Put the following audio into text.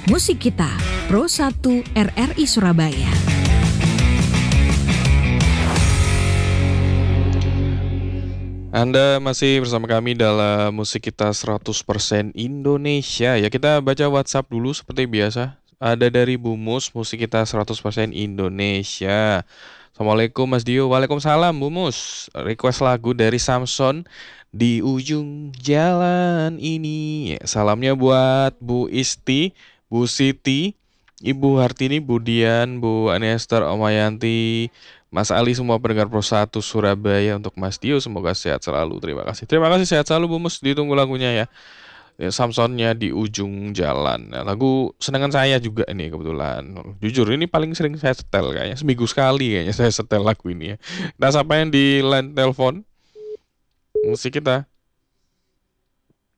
Musik Kita, Pro 1 RRI Surabaya. Anda masih bersama kami dalam Musik Kita 100% Indonesia. Ya, kita baca WhatsApp dulu seperti biasa. Ada dari Bu Mus, Musik Kita 100% Indonesia. Assalamualaikum Mas Dio. Waalaikumsalam Bu Mus. Request lagu dari Samson, Di Ujung Jalan Ini. Ya, salamnya buat Bu Isti, Bu Siti, Ibu Hartini, Bu Dian, Bu Anester, Om Ayanti, Mas Ali, semua pendengar Pro 1 Surabaya. Untuk Mas Dio semoga sehat selalu. Terima kasih. Terima kasih, sehat selalu Bu Mus. Ditunggu lagunya ya. Ya, Samsonnya Di Ujung Jalan. Nah, lagu senangan saya juga ini kebetulan. Jujur ini paling sering saya setel kayaknya. Seminggu sekali kayaknya saya setel lagu ini ya. Kita sapa yang di line telepon. Musik Kita.